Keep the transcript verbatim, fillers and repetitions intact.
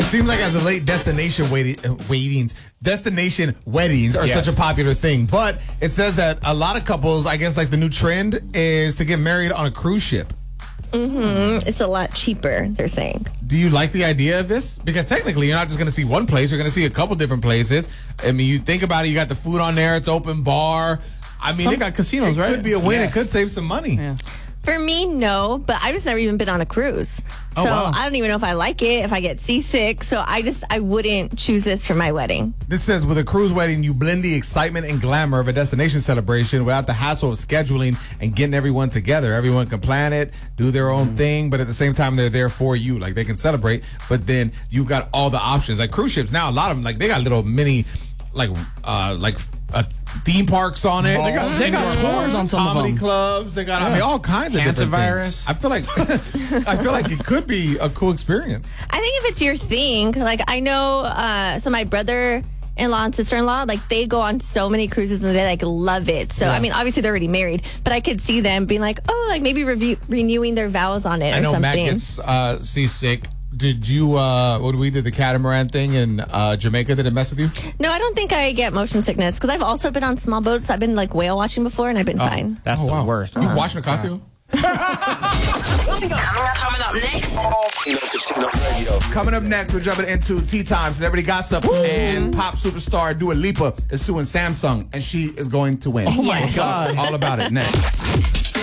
seems like as of late, destination wait- uh, waitings, destination weddings are Yes. such a popular thing. But it says that a lot of couples, I guess, like the new trend is to get married on a cruise ship. Mm-hmm. It's a lot cheaper, they're saying. Do you like the idea of this? Because technically, you're not just going to see one place. You're going to see a couple different places. I mean, you think about it, you got the food on there. It's open bar. I mean, Some it got casinos, it right? could be a win. Yes. It could save some money. Yeah. For me, no, but I've just never even been on a cruise. Oh, so wow. I don't even know if I like it, if I get seasick. So I just, I wouldn't choose this for my wedding. This says, with a cruise wedding, you blend the excitement and glamour of a destination celebration without the hassle of scheduling and getting everyone together. Everyone can plan it, do their own thing, but at the same time, they're there for you. Like, they can celebrate, but then you got all the options. Like, cruise ships now, a lot of them, like, they got little mini, like, uh, like, uh, theme parks on it. They got, they got tours on some of Comedy them. clubs. They got, I mean, all kinds of Cancer different virus. things. I feel like, I feel like it could be a cool experience. I think if it's your thing, like I know, uh, so my brother-in-law and sister-in-law, like they go on so many cruises and they like love it. So, I mean, obviously they're already married, but I could see them being like, oh, like maybe review, renewing their vows on it I or know something. Matt gets uh, seasick. Did you, uh, what we did the catamaran thing in uh, Jamaica? Did it mess with you? No, I don't think I get motion sickness because I've also been on small boats. I've been like whale watching before and I've been fine. That's Oh, the wow. worst. You watching Ocasio? Coming up next. Coming up next, we're jumping into Tea Time, Celebrity Gossip, and pop superstar Dua Lipa is suing Samsung, and she is going to win. Oh my God. All about it next.